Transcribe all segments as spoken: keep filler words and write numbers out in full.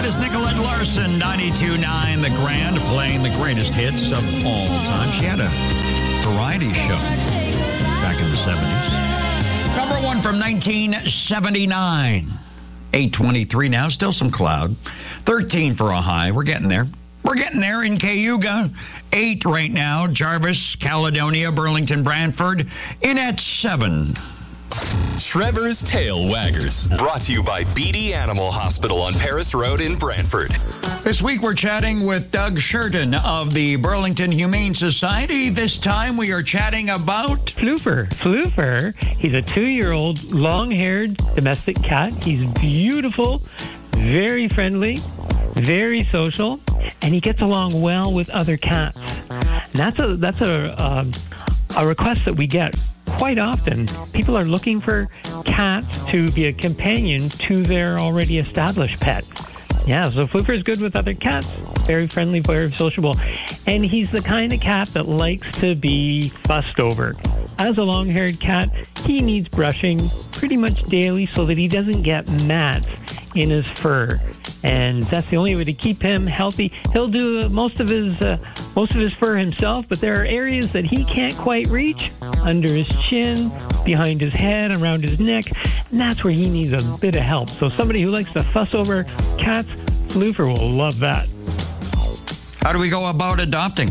That is Nicolette Larson, ninety-two point nine The Grand, playing the greatest hits of all time. She had a variety show back in the seventies. Number one from nineteen seventy-nine. eight twenty-three now, still some cloud. thirteen for a high. We're getting there. We're getting there in Cayuga. eight right now. Jarvis, Caledonia, Burlington, Brantford. In at seven. Trevor's Tail Waggers, brought to you by B D Animal Hospital on Paris Road in Brantford. This week we're chatting with Doug Shurton of the Burlington Humane Society. This time we are chatting about Floofer. Floofer, he's a two-year-old long-haired domestic cat. He's beautiful, very friendly, very social, and he gets along well with other cats. And that's a that's a um, a request that we get quite often. People are looking for cats to be a companion to their already established pet. Yeah, so Floofer is good with other cats, very friendly, very sociable, and he's the kind of cat that likes to be fussed over. As a long-haired cat, he needs brushing pretty much daily so that he doesn't get mats in his fur, and that's the only way to keep him healthy. He'll do most of his uh, most of his fur himself, but there are areas that he can't quite reach, under his chin, behind his head, around his neck, and that's where he needs a bit of help. So somebody who likes to fuss over cats, Floofer will love that. how do we go about adopting?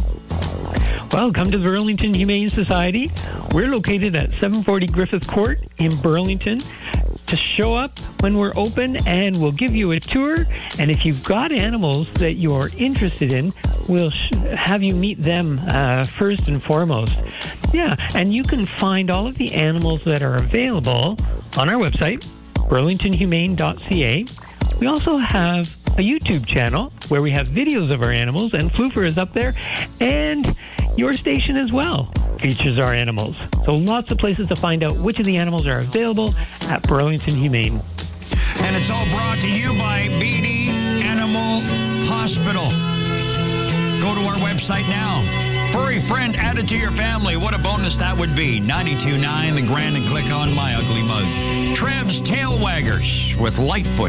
Well, come to the Burlington Humane Society. We're located at seven forty Griffith Court in Burlington. Just show up when we're open and we'll give you a tour. And if you've got animals that you're interested in, we'll sh- have you meet them uh, first and foremost. Yeah, and you can find all of the animals that are available on our website, burlington humane dot c a. We also have a YouTube channel where we have videos of our animals, and Floofer is up there. And your station as well features our animals. So lots of places to find out which of the animals are available at Burlington Humane. And it's all brought to you by B D Animal Hospital. Go to our website now. Furry friend added to your family. What a bonus that would be. ninety-two point nine The Grand, and click on My Ugly Mug. Trev's Tail Waggers with Lightfoot